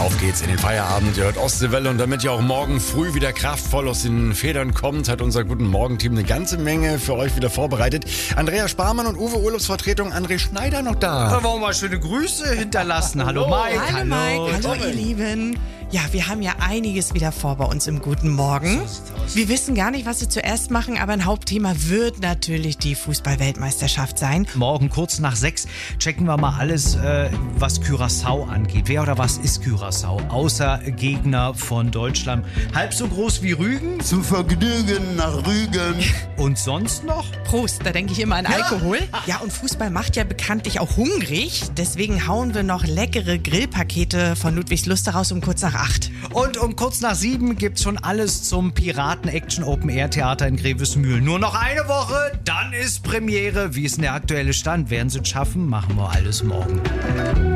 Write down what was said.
Auf geht's in den Feierabend. Ihr hört Ostseewelle und damit ihr auch morgen früh wieder kraftvoll aus den Federn kommt, hat unser Guten Morgen-Team eine ganze Menge für euch wieder vorbereitet. Andrea Sparmann und Uwe Urlaubsvertretung André Schneider noch da. Da wollen wir mal schöne Grüße hinterlassen. Hallo Mike. Hallo Mike, hallo ihr Lieben. Ja, wir haben ja einiges wieder vor bei uns im Guten Morgen. Wir wissen gar nicht, was wir zuerst machen, aber ein Hauptthema wird natürlich die Fußball-Weltmeisterschaft sein. Morgen kurz nach 6 checken wir mal alles, was Curaçao angeht. Wer oder was ist Curaçao? Außer Gegner von Deutschland. Halb so groß wie Rügen? Zu Vergnügen nach Rügen. Und sonst noch? Prost, da denke ich immer an Alkohol. Ja, und Fußball macht ja bekanntlich auch hungrig. Deswegen hauen wir noch leckere Grillpakete von Ludwigslust raus um kurz nach 8. Und um kurz nach 7 gibt's schon alles zum Piraten-Action-Open-Air-Theater in Grevesmühl. Nur noch eine Woche, dann ist Premiere. Wie ist denn der aktuelle Stand? Werden sie es schaffen? Machen wir alles morgen.